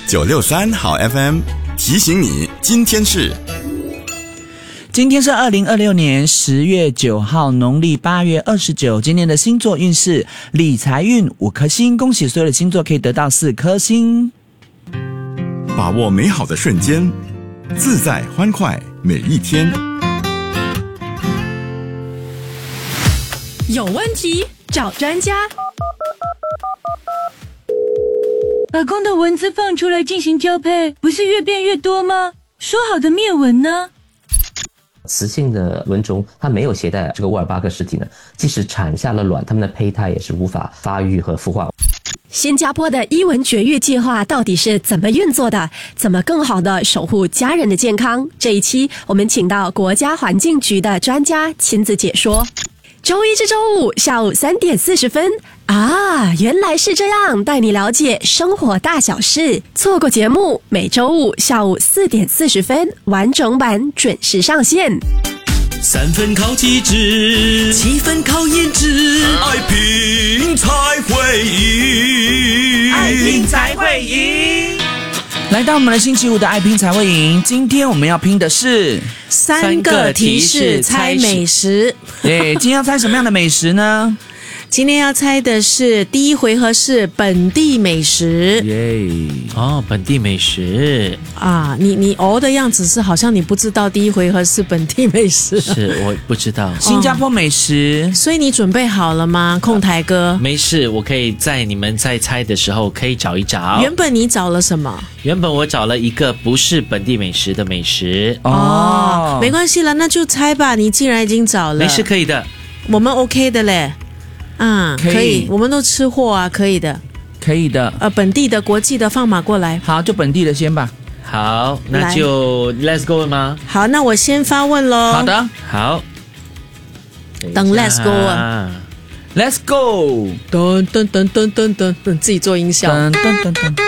963好 FM 提醒你，今天是 2026年10月9号，农历8月29。今天的星座运势，理财运5颗星，恭喜所有的星座可以得到4颗星。 把握美好的瞬间，自在欢快每一天。 有问题找专家。 把公的文字放出来进行交配，不是越变越多吗？说好的灭蚊呢？ 雌性的蚊虫它没有携带这个沃尔巴克实体呢，即使产下了卵，它们的胚胎也是无法发育和孵化。 新加坡的伊蚊绝育计划到底是怎么运作的？怎么更好的守护家人的健康？这一期我们请到国家环境局的专家亲自解说。周一至周五下午3点40分啊，原来是这样，带你了解生活大小事。错过节目，每周五下午4点40分完整版准时上线。 3分靠气质，7分靠颜值，爱拼才会赢， 爱拼才会赢。来到我们的星期五的爱拼才会赢，今天我们要拼的是 3个提示猜美食。 对，今天要猜什么样的美食呢？ 今天要猜的是第一回合是本地美食。 哦，本地美食啊，你的样子是好像你不知道第一回合是本地美食。 是我不知道。 新加坡美食。 所以你准备好了吗，控台哥？ 没事，我可以在你们在猜的时候可以找一找。 原本你找了什么？ 原本我找了一个不是本地美食的美食。 哦，没关系了，那就猜吧，你既然已经找了。 没事，可以的， 我们 OK 的嘞。可以，我们都吃货啊，可以的， 可以的。 本地的、国际的放马过来。 好，就本地的先吧。 好，那就 Let's go 吗？ 好，那我先发问咯。 好的， 好。 等 Let's go 啊 ，Let's go， 噔噔噔噔噔噔噔，自己做音效。噔噔噔噔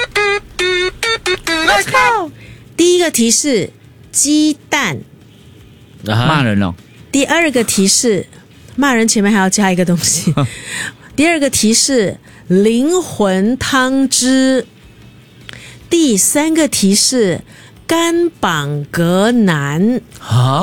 ，Let's go。第一个提示：鸡蛋。 骂人哦。 第二个提示。骂人前面还要加一个东西。第二个提示：灵魂汤汁。第三个提示：干绑格南。 啊？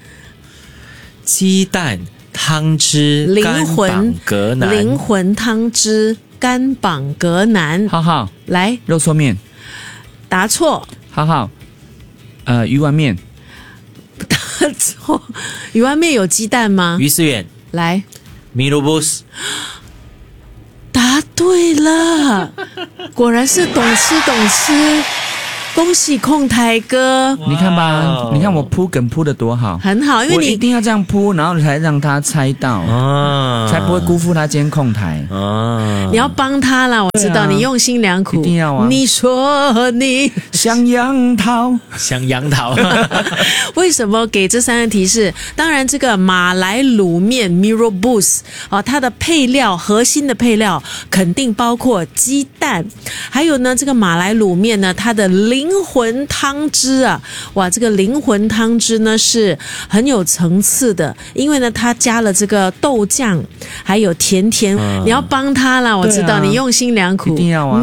鸡蛋汤汁，干绑格南， 灵魂汤汁，干绑格南。 浩浩， 来， 肉搓面。 答错。 浩浩，鱼丸面。 答错。鱼丸面有鸡蛋吗？ 鱼丝远。 来， 米鲁布斯， 答对了，果然是懂吃，恭喜控台哥！ 你看吧，你看我铺梗铺的多好， 很好，因为你一定要这样铺，然后才让他猜到，才不会辜负他今天控台。 你要帮他啦，我知道你用心良苦， 一定要啊！ 你说你像杨桃， 为什么给这3个提示？当然，这个马来卤面 Mee Rebus 它的配料，核心的配料肯定包括鸡蛋，还有呢，这个马来卤面呢，它的灵魂汤汁啊，哇，这个灵魂汤汁呢是很有层次的，因为呢，它加了这个豆酱，还有甜，你要帮他啦，我知道你用心良苦， 一定要啊。